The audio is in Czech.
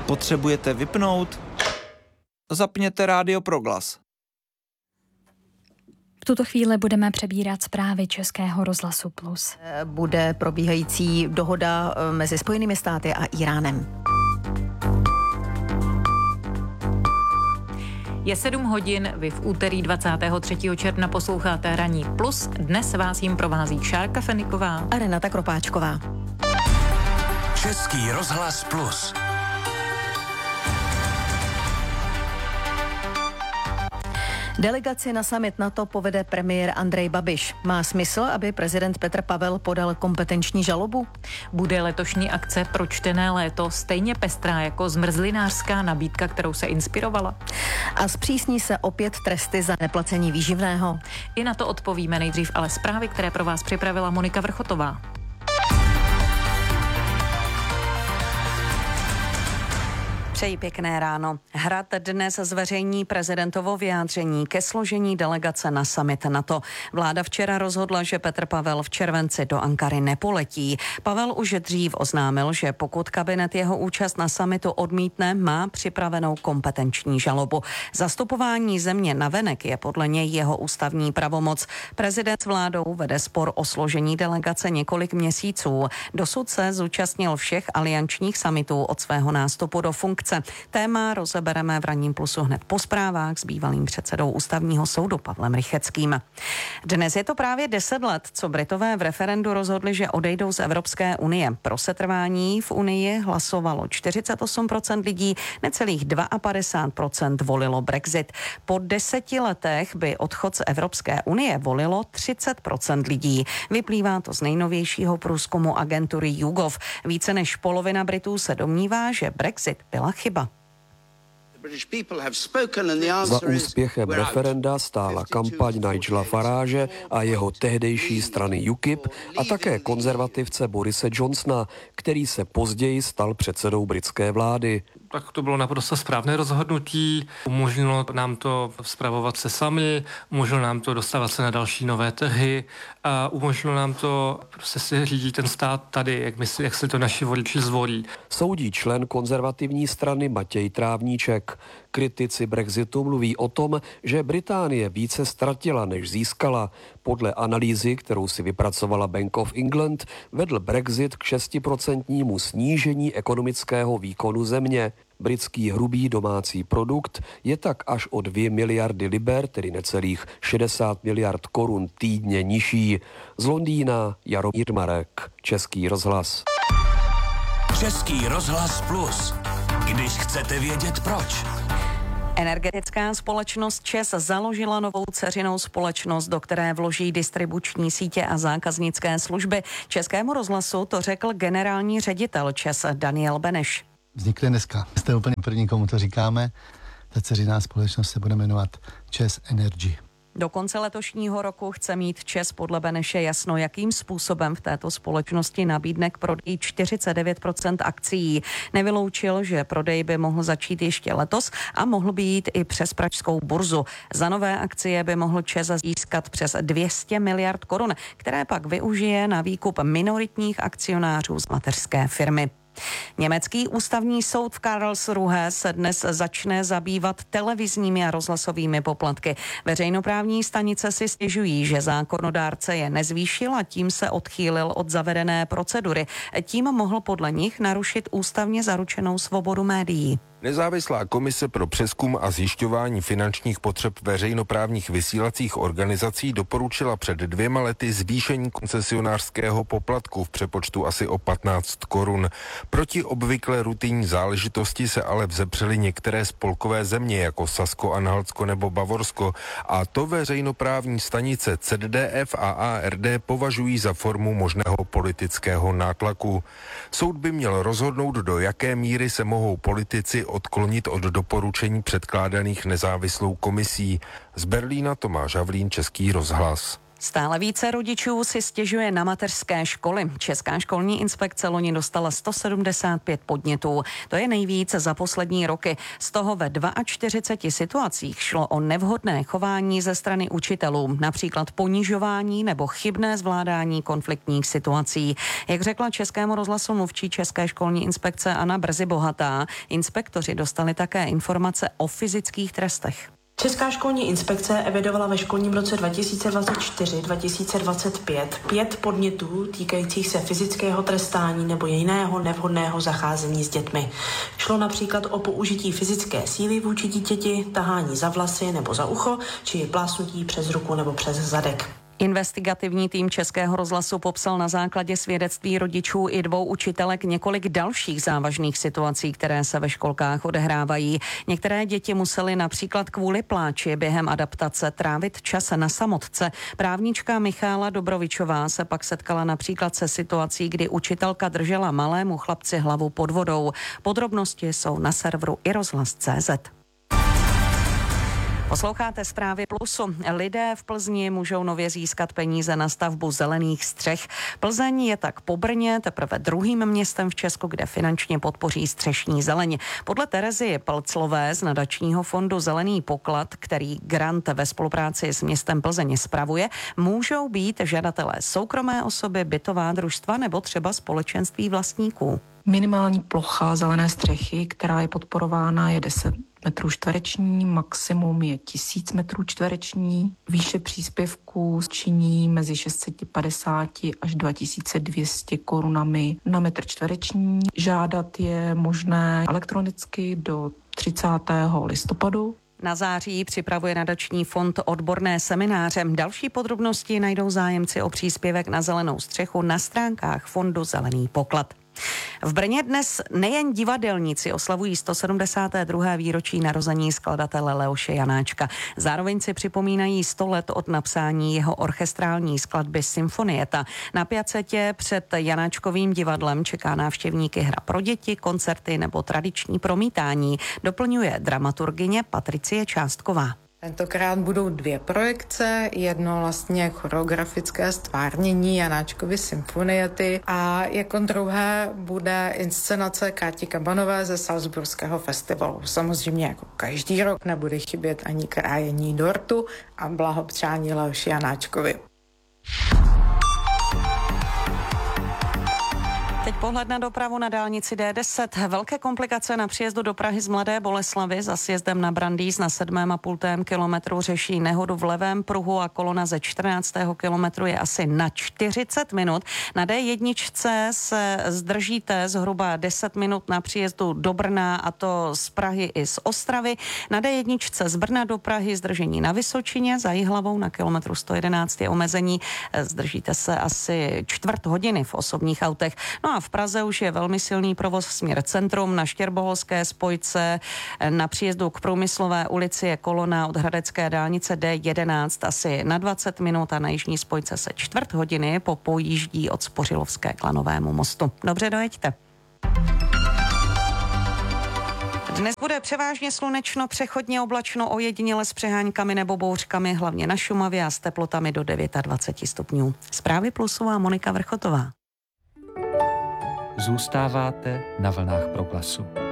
Potřebujete vypnout? Zapněte Rádio Proglas. V tuto chvíli budeme přebírat zprávy Českého rozhlasu Plus. Bude probíhající dohoda mezi Spojenými státy a Iránem. Je 7 hodin, vy v úterý 23. června posloucháte Ranní Plus. Dnes vás jim provází Šárka Feniková a Renata Kropáčková. Český rozhlas Plus. Delegaci na summit NATO povede premiér Andrej Babiš. Má smysl, aby prezident Petr Pavel podal kompetenční žalobu? Bude letošní akce Pro čtené léto stejně pestrá jako zmrzlinářská nabídka, kterou se inspirovala? A zpřísní se opět tresty za neplacení výživného? I na to odpovíme nejdřív, ale zprávy, které pro vás připravila Monika Vrchotová. Přeji pěkné ráno. Hrad dnes zveřejní prezidentovo vyjádření ke složení delegace na summit NATO. Vláda včera rozhodla, že Petr Pavel v červenci do Ankary nepoletí. Pavel už dřív oznámil, že pokud kabinet jeho účast na summitu odmítne, má připravenou kompetenční žalobu. Zastupování země navenek je podle něj jeho ústavní pravomoc. Prezident s vládou vede spor o složení delegace několik měsíců. Dosud se zúčastnil všech aliančních summitů od svého nástupu do funkce. Téma rozebereme v Ranním Plusu hned po zprávách s bývalým předsedou Ústavního soudu Pavlem Rycheckým. Dnes je to právě 10 let, co Britové v referendu rozhodli, že odejdou z Evropské unie. Pro setrvání v unii hlasovalo 48% lidí, necelých 52% volilo Brexit. Po 10 letech by odchod z Evropské unie volilo 30% lidí. Vyplývá to z nejnovějšího průzkumu agentury YouGov. Více než polovina Britů se domnívá, že Brexit byla chyba. Za úspěchem referenda stála kampaň Nigela Farage a jeho tehdejší strany UKIP a také konzervativce Borise Johnsona, který se později stal předsedou britské vlády. Tak to bylo naprosto správné rozhodnutí. Umožnilo nám to spravovat se sami, umožnilo nám to dostávat se na další nové trhy a umožnilo nám to prostě si řídit ten stát tady, jak si to naši voliči zvolí. Soudí člen konzervativní strany Matěj Trávníček. Kritici Brexitu mluví o tom, že Británie více ztratila, než získala. Podle analýzy, kterou si vypracovala Bank of England, vedl Brexit k 6% snížení ekonomického výkonu země. Britský hrubý domácí produkt je tak až o 2 miliardy liber, tedy necelých 60 miliard korun týdně nižší. Z Londýna Jaromír Marek, Český rozhlas. Český rozhlas Plus. Když chcete vědět proč. Energetická společnost ČEZ založila novou dceřinou společnost, do které vloží distribuční sítě a zákaznické služby. Českému rozhlasu to řekl generální ředitel ČEZ Daniel Beneš. Vznikly dneska. Jste úplně první, komu to říkáme. Ta dceřiná společnost se bude jmenovat ČEZ Energy. Do konce letošního roku chce mít ČEZ podle Beneše jasno, jakým způsobem v této společnosti nabídne k prodeji 49% akcií. Nevyloučil, že prodej by mohl začít ještě letos a mohl by jít i přes pražskou burzu. Za nové akcie by mohl ČEZ získat přes 200 miliard korun, které pak využije na výkup minoritních akcionářů z mateřské firmy. Německý ústavní soud v Karlsruhe se dnes začne zabývat televizními a rozhlasovými poplatky. Veřejnoprávní stanice si stěžují, že zákonodárce je nezvýšil a tím se odchýlil od zavedené procedury. Tím mohl podle nich narušit ústavně zaručenou svobodu médií. Nezávislá komise pro přezkum a zjišťování finančních potřeb veřejnoprávních vysílacích organizací doporučila před 2 lety zvýšení koncesionářského poplatku v přepočtu asi o 15 korun. Proti obvykle rutinní záležitosti se ale vzepřely některé spolkové země jako Sasko-Anhaltsko nebo Bavorsko a to veřejnoprávní stanice ZDF a ARD považují za formu možného politického nátlaku. Soud by měl rozhodnout, do jaké míry se mohou politici odklonit od doporučení předkládaných nezávislou komisí. Z Berlína Tomáš Havlín, Český rozhlas. Stále více rodičů si stěžuje na mateřské školy. Česká školní inspekce loni dostala 175 podnětů. To je nejvíc za poslední roky. Z toho ve 42 situacích šlo o nevhodné chování ze strany učitelů, například ponižování nebo chybné zvládání konfliktních situací. Jak řekla Českému rozhlasu mluvčí České školní inspekce Anna Brzy-Bohatá, inspektoři dostali také informace o fyzických trestech. Česká školní inspekce evidovala ve školním roce 2024-2025 5 podnětů týkajících se fyzického trestání nebo jiného nevhodného zacházení s dětmi. Šlo například o použití fyzické síly vůči dítěti, tahání za vlasy nebo za ucho, či plásnutí přes ruku nebo přes zadek. Investigativní tým Českého rozhlasu popsal na základě svědectví rodičů i 2 učitelek několik dalších závažných situací, které se ve školkách odehrávají. Některé děti musely například kvůli pláči během adaptace trávit čas na samotce. Právnička Michála Dobrovičová se pak setkala například se situací, kdy učitelka držela malému chlapci hlavu pod vodou. Podrobnosti jsou na serveru iRozhlas.cz. Posloucháte Zprávy Plusu. Lidé v Plzni můžou nově získat peníze na stavbu zelených střech. Plzeň je tak po Brně teprve druhým městem v Česku, kde finančně podpoří střešní zeleň. Podle Terezy Plclové z nadačního fondu Zelený poklad, který grant ve spolupráci s městem Plzeň spravuje, můžou být žadatelé soukromé osoby, bytová družstva nebo třeba společenství vlastníků. Minimální plocha zelené střechy, která je podporována, je 10 metrů čtvereční, maximum je 1000 metrů čtvereční. Výše příspěvků činí mezi 650 až 2200 korunami na metr čtvereční. Žádat je možné elektronicky do 30. listopadu. Na září připravuje nadační fond odborné semináře. Další podrobnosti najdou zájemci o příspěvek na zelenou střechu na stránkách fondu Zelený poklad. V Brně dnes nejen divadelníci oslavují 172. výročí narození skladatele Leoše Janáčka. Zároveň si připomínají 100 let od napsání jeho orchestrální skladby Symfonieta. Na Piacetě před Janáčkovým divadlem čeká návštěvníky hra pro děti, koncerty nebo tradiční promítání, doplňuje dramaturgyně Patricie Částková. Tentokrát budou 2 projekce, jedno vlastně choreografické stvárnění Janáčkovy Symfoniety a jako druhé bude inscenace Káti Kabanové ze Salzburského festivalu. Samozřejmě jako každý rok nebude chybět ani krájení dortu a blahopřání Leoši Janáčkovi. Teď pohled na dopravu na dálnici D10. Velké komplikace na příjezdu do Prahy z Mladé Boleslavi za sjezdem na Brandýs na 7,5 kilometru řeší nehodu v levém pruhu a kolona ze 14. kilometru je asi na 40 minut. Na D1 se zdržíte zhruba 10 minut na příjezdu do Brna, a to z Prahy i z Ostravy. Na D1 z Brna do Prahy zdržení na Vysočině, za Jihlavou na kilometru 111 je omezení. Zdržíte se asi čtvrt hodiny v osobních autech. No a v Praze už je velmi silný provoz směr centrum. Na Štěrboholské spojce na příjezdu k Průmyslové ulici je kolona od hradecké dálnice D11 asi na 20 minut a na jižní spojce se čtvrt hodiny pojíždí od Spořilovské k Lanovému mostu. Dobře, dojeďte. Dnes bude převážně slunečno, přechodně oblačno, ojediněle s přeháňkami nebo bouřkami, hlavně na Šumavě a s teplotami do 29 stupňů. Zprávy Plusu a Monika Vrchotová. Zůstáváte na vlnách Proglasu.